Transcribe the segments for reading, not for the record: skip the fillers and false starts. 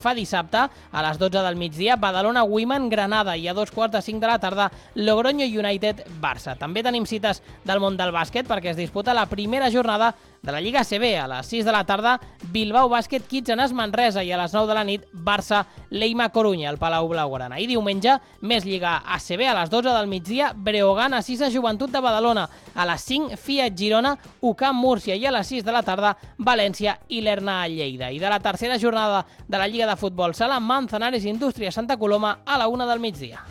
Fa dissabte, a les 12 del migdia, Badalona-Wiman-Granada i a 2:45 de la tarda, Logroño United-Barça. També tenim cites del món del bàsquet perquè es disputa la primera jornada de la Lliga ACB. A les 6 de la tarda, Bilbao Bàsquet Kitchener Manresa i a les 9 de la nit, Barça-Leima Corunya al Palau Blaugrana. I diumenge, més Lliga ACB a les 12 del migdia, Breogán Assisa Joventut de Badalona. A les 5, Fiat Girona, UCAM Múrcia i a les 6 de la tarda, València i l'Erna Lleida. I de la tercera jornada de la Lliga de Futbol Sala, Manzanares Indústria Santa Coloma a la 1 del migdia.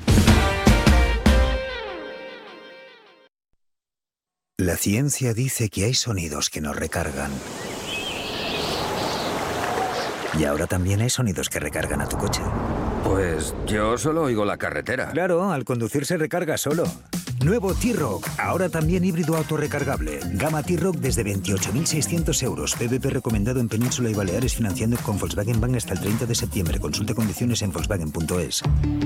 La ciencia dice que hay sonidos que nos recargan. Y ahora también hay sonidos que recargan a tu coche. Pues yo solo oigo la carretera. Claro, al conducir se recarga solo. Nuevo T-Roc, ahora también híbrido autorrecargable. Gama T-Roc desde 28.600 euros. PVP recomendado en Península y Baleares, financiando con Volkswagen Bank hasta el 30 de septiembre. Consulte condiciones en volkswagen.es.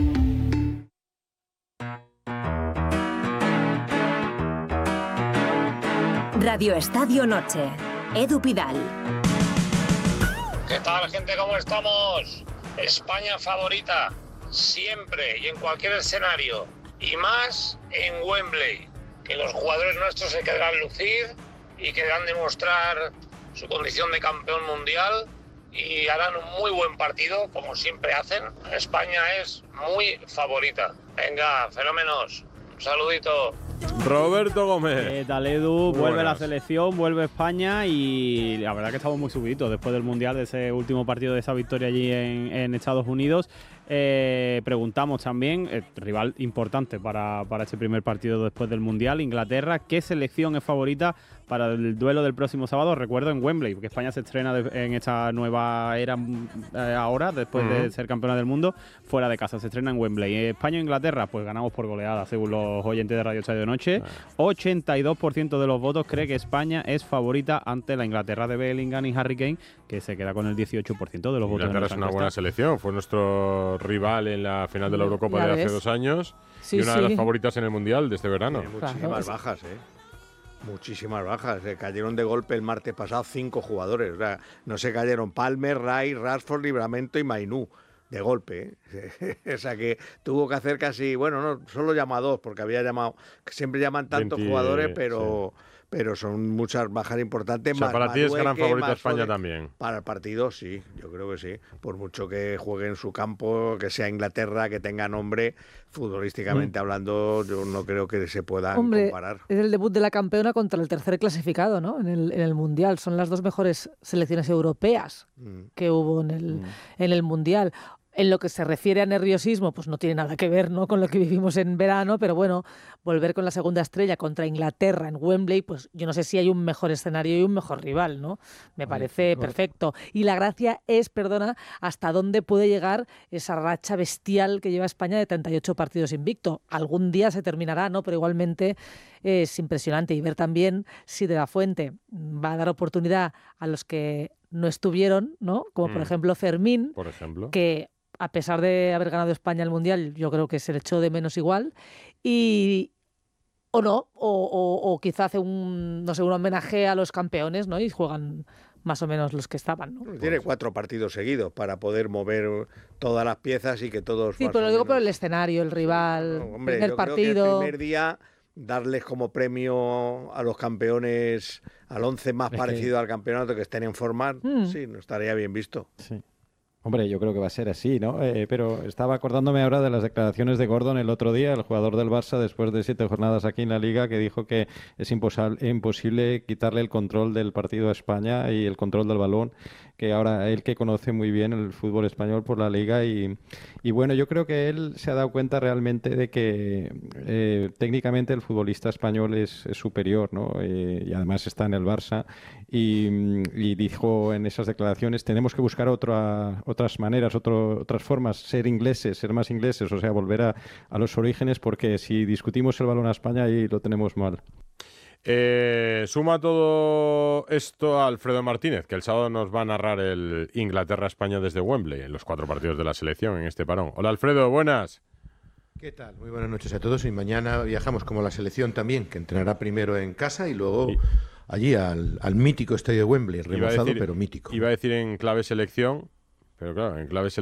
Radio Estadio Noche. Edu Pidal. ¿Qué tal, gente? ¿Cómo estamos? España favorita, siempre y en cualquier escenario. Y más en Wembley, que los jugadores nuestros se querrán lucir y querrán demostrar su condición de campeón mundial y harán un muy buen partido, como siempre hacen. España es muy favorita. Venga, fenómenos. Un saludito. Roberto Gómez. ¿Qué tal, Edu? Vuelve buenas. la selección, vuelve España y la verdad que estamos muy subiditos después del Mundial, de ese último partido, de esa victoria allí en Estados Unidos. Preguntamos también, rival importante para este primer partido después del Mundial, Inglaterra, ¿qué selección es favorita para el duelo del próximo sábado? Recuerdo en Wembley, porque España se estrena en esta nueva era ahora, después de ser campeona del mundo, fuera de casa, se estrena en Wembley. España e Inglaterra, pues ganamos por goleada, según los oyentes de Radio Estadio de Noche. 82% de los votos cree que España es favorita ante la Inglaterra de Bellingham y Harry Kane, que se queda con el 18% de los votos. Inglaterra es una buena selección, fue nuestro rival en la final de la Eurocopa de hace 2 años y una de las favoritas en el Mundial de este verano. Muchísimas bajas, muchísimas bajas. Cayeron de golpe el martes pasado 5 jugadores. O sea, no se cayeron Palmer, Rai, Rashford, Livramento y Mainú. De golpe, O sea que tuvo que hacer casi, bueno, no, solo llama a 2, porque había llamado, siempre llaman tantos jugadores, pero son muchas bajas importantes. O sea, para ti es gran favorita España también. Para el partido, sí, yo creo que sí. Por mucho que juegue en su campo, que sea Inglaterra, que tenga nombre, futbolísticamente hablando, yo no creo que se puedan comparar. Es el debut de la campeona contra el tercer clasificado, ¿no? En el Mundial. Son las 2 mejores selecciones europeas que hubo en el Mundial. En lo que se refiere a nerviosismo, pues no tiene nada que ver, ¿no?, con lo que vivimos en verano, pero bueno, volver con la segunda estrella contra Inglaterra en Wembley, pues yo no sé si hay un mejor escenario y un mejor rival, ¿no? Me parece perfecto. Y la gracia es, hasta dónde puede llegar esa racha bestial que lleva España de 38 partidos invicto. Algún día se terminará, ¿no? Pero igualmente es impresionante. Y ver también si De la Fuente va a dar oportunidad a los que no estuvieron, ¿no? Como por ejemplo Fermín, que a pesar de haber ganado España el Mundial, yo creo que se le echó de menos igual, o quizá hace un homenaje a los campeones, ¿no? Y juegan más o menos los que estaban, ¿no? Tiene 4 partidos seguidos para poder mover todas las piezas y que todos... Sí, pero lo digo por el escenario, el rival, primer partido... Creo que el primer día darles como premio a los campeones, al 11 más parecido al campeonato, que estén en forma, sí, no estaría bien visto. Sí. Hombre, yo creo que va a ser así, ¿no? Pero estaba acordándome ahora de las declaraciones de Gordon el otro día, el jugador del Barça, después de 7 jornadas aquí en la Liga, que dijo que es imposible quitarle el control del partido a España y el control del balón, que ahora él, que conoce muy bien el fútbol español por la Liga, y bueno, yo creo que él se ha dado cuenta realmente de que técnicamente el futbolista español es superior, ¿no? Y además está en el Barça, y dijo en esas declaraciones: tenemos que buscar otras maneras, otras formas, ser más ingleses, o sea, volver a los orígenes, porque si discutimos el balón a España, ahí lo tenemos mal. Suma todo esto a Alfredo Martínez, que el sábado nos va a narrar el Inglaterra-España desde Wembley, en los 4 partidos de la selección en este parón. Hola, Alfredo, buenas. ¿Qué tal? Muy buenas noches a todos, y mañana viajamos como la selección también, que entrenará primero en casa y luego allí al mítico estadio de Wembley, remozado pero mítico. Iba a decir en clave selección, pero claro, en clave selección